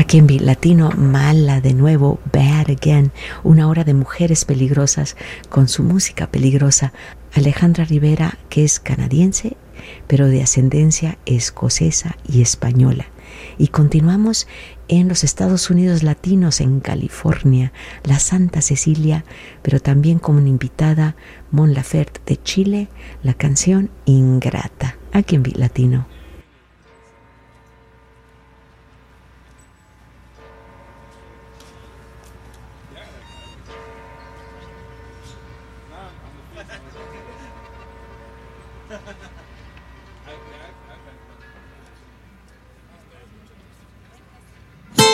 Aquí en Beat Latino, Mala de nuevo, Bad Again, una hora de mujeres peligrosas con su música peligrosa. Alejandra Rivera, que es canadiense, pero de ascendencia escocesa y española. Y continuamos en los Estados Unidos latinos, en California, la Santa Cecilia, pero también como una invitada, Mon Laferte de Chile, la canción Ingrata, aquí en Beat Latino.